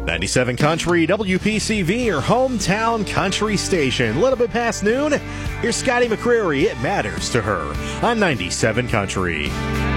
97 Country, WPCV, your hometown country station. A little bit past noon, here's Scotty McCreery. It matters to her on 97 Country.